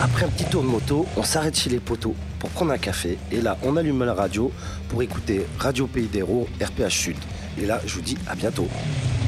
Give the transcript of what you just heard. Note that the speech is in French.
Après un petit tour de moto, on s'arrête chez les poteaux pour prendre un café. Et là, on allume la radio pour écouter Radio Pays d'Hérault, RPH Sud. Et là, je vous dis à bientôt.